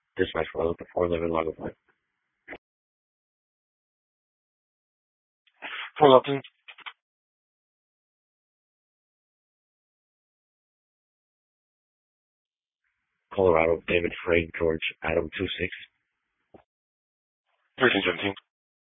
Dispatch for Alpha 411 Lago 5. Fort Upton, Colorado, David Frank George Adam 26. 1317.